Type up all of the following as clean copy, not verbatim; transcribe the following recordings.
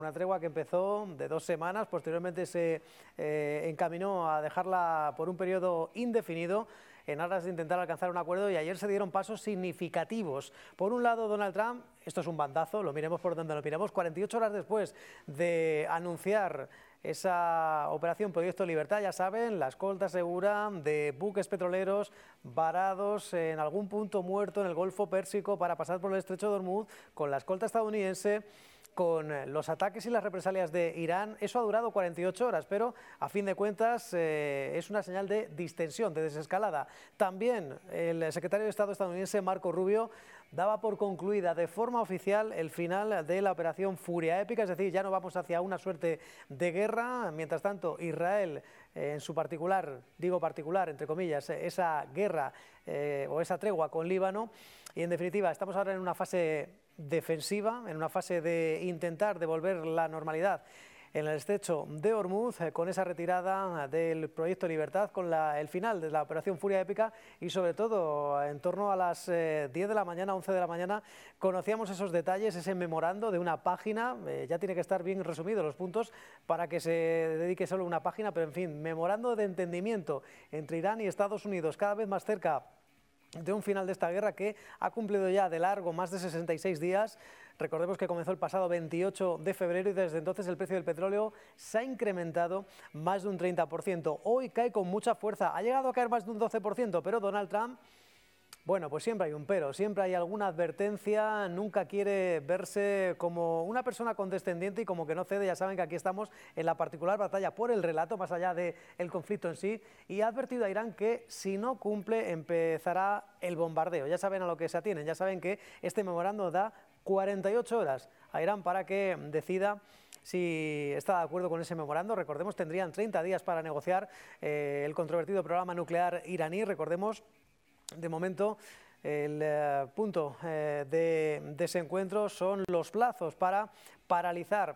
Una tregua que empezó de 2 semanas, posteriormente se encaminó a dejarla por un periodo indefinido en aras de intentar alcanzar un acuerdo, y ayer se dieron pasos significativos. Por un lado, Donald Trump, esto es un bandazo, lo miremos por donde lo miremos, 48 horas después de anunciar esa operación Proyecto Libertad, ya saben, la escolta segura de buques petroleros varados en algún punto muerto en el Golfo Pérsico para pasar por el Estrecho de Hormuz, con la escolta estadounidense, con los ataques y las represalias de Irán. Eso ha durado 48 horas, pero a fin de cuentas es una señal de distensión, de desescalada. También el secretario de Estado estadounidense, Marco Rubio, daba por concluida de forma oficial el final de la operación Furia Épica, es decir, ya no vamos hacia una suerte de guerra. Mientras tanto, Israel, en su particular, digo particular, entre comillas, esa guerra o esa tregua con Líbano, y en definitiva estamos ahora en una fase defensiva, en una fase de intentar devolver la normalidad en el Estrecho de Hormuz, con esa retirada del Proyecto Libertad, con el final de la operación Furia Épica, y sobre todo en torno a las 10 de la mañana, 11 de la mañana, conocíamos esos detalles, ese memorando de una página. Ya tiene que estar bien resumidos los puntos para que se dedique solo una página, pero en fin, memorando de entendimiento entre Irán y Estados Unidos, cada vez más cerca de un final de esta guerra que ha cumplido ya de largo más de 66 días. Recordemos que comenzó el pasado 28 de febrero y desde entonces el precio del petróleo se ha incrementado más de un 30%. Hoy cae con mucha fuerza, ha llegado a caer más de un 12%, pero Donald Trump, bueno, pues siempre hay un pero, siempre hay alguna advertencia, nunca quiere verse como una persona condescendiente y como que no cede. Ya saben que aquí estamos en la particular batalla por el relato, más allá del conflicto en sí, y ha advertido a Irán que si no cumple empezará el bombardeo. Ya saben a lo que se atienen, ya saben que este memorando da 48 horas a Irán para que decida si está de acuerdo con ese memorando. Recordemos, tendrían 30 días para negociar el controvertido programa nuclear iraní. Recordemos, de momento, el punto de desencuentro son los plazos para paralizar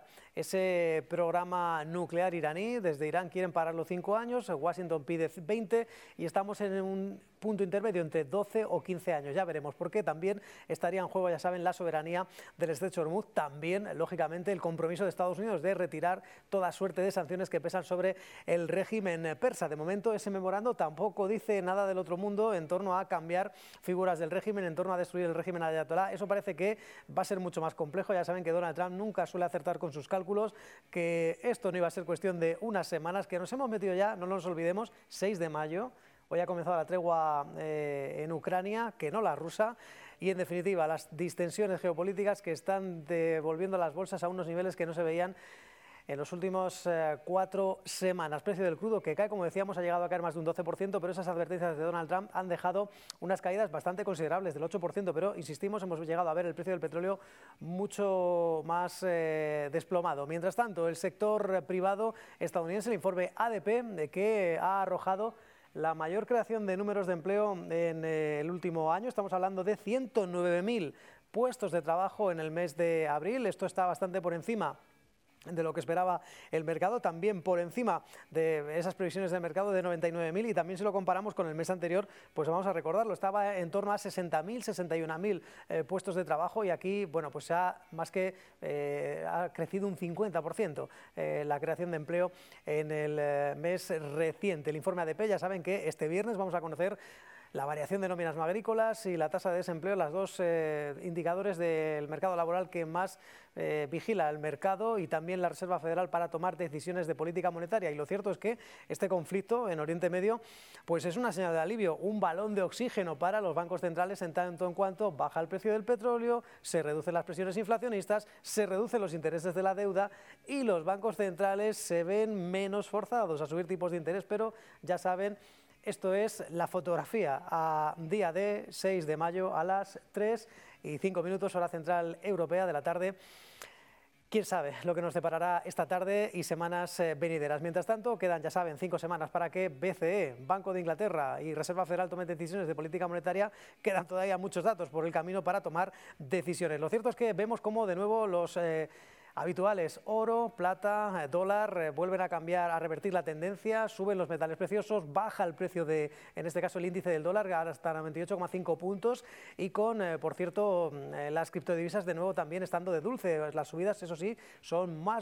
ese programa nuclear iraní. Desde Irán quieren pararlo 5 años, Washington pide 20 y estamos en un punto intermedio entre 12 o 15 años. Ya veremos, porque también estaría en juego, ya saben, la soberanía del Estrecho de Hormuz, también, lógicamente, el compromiso de Estados Unidos de retirar toda suerte de sanciones que pesan sobre el régimen persa. De momento, ese memorando tampoco dice nada del otro mundo en torno a cambiar figuras del régimen, en torno a destruir el régimen ayatolá. Eso parece que va a ser mucho más complejo. Ya saben que Donald Trump nunca suele acertar con sus cálculos, que esto no iba a ser cuestión de unas semanas, que nos hemos metido ya, no nos olvidemos, 6 de mayo, hoy ha comenzado la tregua en Ucrania, que no la rusa, y en definitiva las distensiones geopolíticas que están devolviendo las bolsas a unos niveles que no se veían en los últimos 4 semanas. Precio del crudo que cae, como decíamos, ha llegado a caer más de un 12%, pero esas advertencias de Donald Trump han dejado unas caídas bastante considerables, del 8%, pero insistimos, hemos llegado a ver el precio del petróleo mucho más desplomado. Mientras tanto, el sector privado estadounidense, el informe ADP, de que ha arrojado la mayor creación de números de empleo en el último año. Estamos hablando de 109.000 puestos de trabajo en el mes de abril. Esto está bastante por encima de lo que esperaba el mercado, también por encima de esas previsiones de mercado de 99.000, y también si lo comparamos con el mes anterior, pues vamos a recordarlo, estaba en torno a 60.000, 61.000 puestos de trabajo, y aquí, bueno, pues ha crecido un 50% la creación de empleo en el mes reciente. El informe ADP, ya saben que este viernes vamos a conocer la variación de nóminas no agrícolas y la tasa de desempleo, las dos indicadores del mercado laboral que más vigila el mercado, y también la Reserva Federal para tomar decisiones de política monetaria. Y lo cierto es que este conflicto en Oriente Medio pues es una señal de alivio, un balón de oxígeno para los bancos centrales, en tanto en cuanto baja el precio del petróleo, se reducen las presiones inflacionistas, se reducen los intereses de la deuda y los bancos centrales se ven menos forzados a subir tipos de interés. Pero ya saben, esto es la fotografía a día de 6 de mayo a las 3:05, hora central europea de la tarde. Quién sabe lo que nos deparará esta tarde y semanas venideras. Mientras tanto, quedan, ya saben, 5 semanas para que BCE, Banco de Inglaterra y Reserva Federal tomen decisiones de política monetaria. Quedan todavía muchos datos por el camino para tomar decisiones. Lo cierto es que vemos cómo de nuevo los habituales oro, plata, dólar vuelven a cambiar, a revertir la tendencia, suben los metales preciosos, baja el precio de, en este caso, el índice del dólar, hasta 98,5 puntos, y con, por cierto, las criptodivisas de nuevo también estando de dulce. Las subidas, eso sí, son más